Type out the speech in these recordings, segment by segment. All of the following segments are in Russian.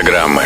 программы.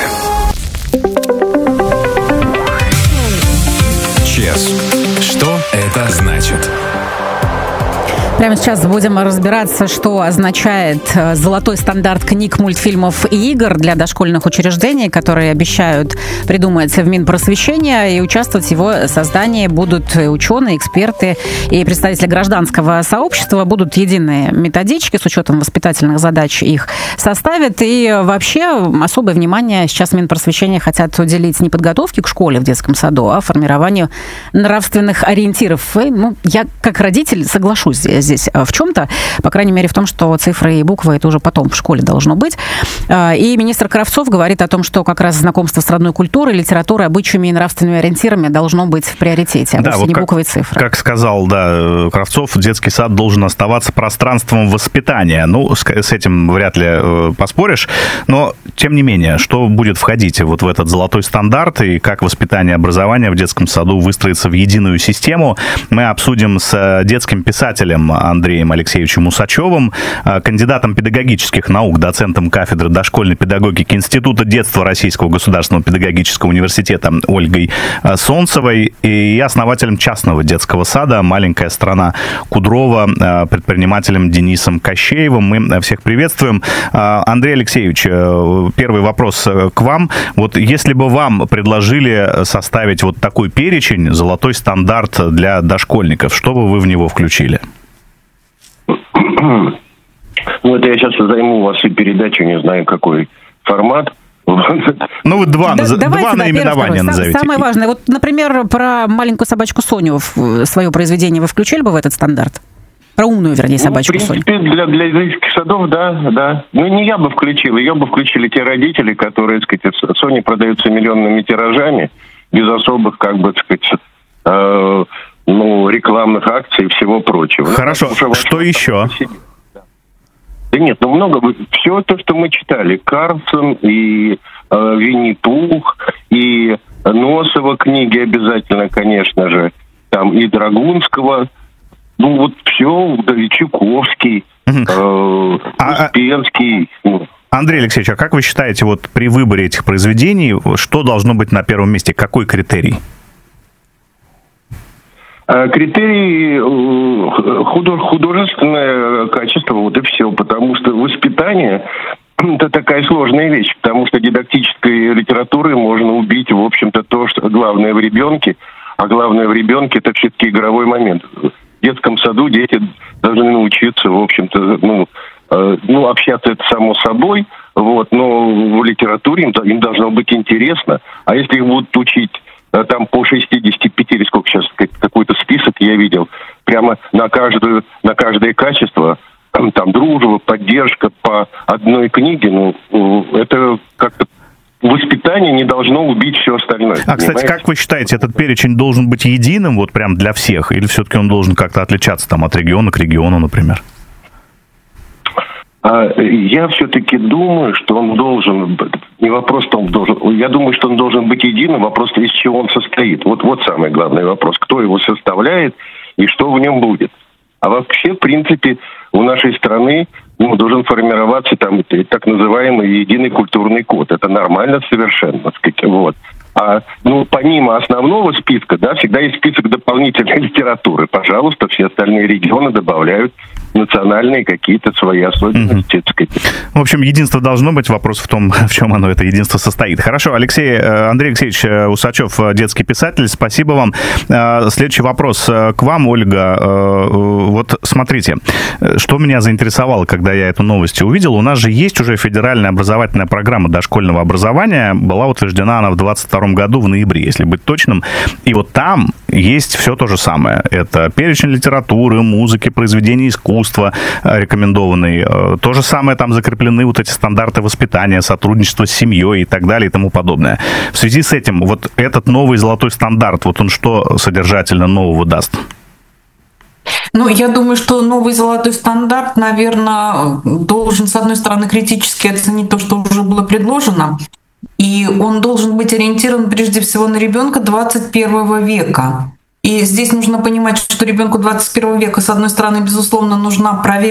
ЧЕС. Что это значит? Прямо сейчас будем разбираться, что означает золотой стандарт книг, мультфильмов и игр для дошкольных учреждений, которые обещают придумать в Минпросвещения, и участвовать в его создании будут ученые, эксперты и представители гражданского сообщества. Будут единые методички с учетом воспитательных задач, их составят. И вообще особое внимание сейчас Минпросвещения хотят уделить не подготовке к школе в детском саду, а формированию нравственных ориентиров. И, я как родитель соглашусь здесь в чем-то, по крайней мере в том, что цифры и буквы это уже потом в школе должно быть. И министр Кравцов говорит о том, что как раз знакомство с родной культурой, литературой, обычаями и нравственными ориентирами должно быть в приоритете, а вовсе не буквы и цифры. Как сказал, Кравцов, детский сад должен оставаться пространством воспитания. С этим вряд ли поспоришь, но тем не менее, что будет входить вот в этот золотой стандарт и как воспитание и образование в детском саду выстроится в единую систему, мы обсудим с детским писателем Андреем Алексеевичем Усачевым, кандидатом педагогических наук, доцентом кафедры дошкольной педагогики Института детства Российского государственного педагогического университета Ольгой Солнцевой и основателем частного детского сада «Маленькая страна Кудрова», предпринимателем Денисом Кощеевым. Мы всех приветствуем. Андрей Алексеевич, первый вопрос к вам. Вот если бы вам предложили составить вот такой перечень, золотой стандарт для дошкольников, что бы вы в него включили? Это я сейчас займу у вас и передачу, не знаю, какой формат. Вы два наименования назовите. Самое важное. Вот, например, про маленькую собачку Соню в свое произведение вы включили бы в этот стандарт? Про умную, вернее, собачку Соню. В принципе, для детских садов, да. Не я бы включил, ее бы включили те родители, которые, так сказать, Сони продаются миллионными тиражами, без особых, рекламных акций и всего прочего. Хорошо, что еще? Да нет, много. Все то, что мы читали. Карлсон и Винни-Пух, и Носова книги обязательно, конечно же. Там и Драгунского. Все, и Чуковский, Успенский. Андрей Алексеевич, а как вы считаете, при выборе этих произведений, что должно быть на первом месте? Какой критерий? Критерий художественное качество, и все, потому что воспитание это такая сложная вещь, потому что дидактической литературой можно убить, в общем-то, то, что главное в ребенке, а главное в ребенке это все-таки игровой момент. В детском саду дети должны научиться, в общем-то, общаться это само собой, но в литературе им должно быть интересно, а если их будут учить там по 65, или сколько сейчас, какой-то список я видел, прямо на каждое качество, там дружба, поддержка по одной книге, это как-то воспитание не должно убить все остальное. Кстати, как вы считаете, этот перечень должен быть единым, прям для всех, или все-таки он должен как-то отличаться от региона к региону, например? Я все-таки думаю, что он должен быть, не вопрос, что он должен, я думаю, что он должен быть единым, вопрос, из чего он состоит. Вот самый главный вопрос, кто его составляет и что в нем будет. А вообще, в принципе, у нашей страны должен формироваться там так называемый единый культурный код. Это нормально совершенно, так сказать, А помимо основного списка, всегда есть список дополнительной литературы. Пожалуйста, все остальные регионы добавляют национальные какие-то свои особенности. В общем, единство должно быть. Вопрос в том, в чем оно, это единство, состоит. Хорошо, Андрей Алексеевич Усачев, детский писатель, спасибо вам. Следующий вопрос к вам, Ольга. Смотрите, что меня заинтересовало, когда я эту новость увидел. У нас же есть уже федеральная образовательная программа дошкольного образования. Была утверждена она в 2022 году, в ноябре, если быть точным. И там есть все то же самое. Это перечень литературы, музыки, произведений искусства рекомендованный. То же самое там закреплены эти стандарты воспитания, сотрудничества с семьей и так далее и тому подобное. В связи с этим этот новый золотой стандарт, он что содержательно нового даст? Я думаю, что новый золотой стандарт, наверное, должен, с одной стороны, критически оценить то, что уже было предложено, и он должен быть ориентирован прежде всего на ребенка 21 века. И здесь нужно понимать, что ребенку 21 века, с одной стороны, безусловно, нужна проверенная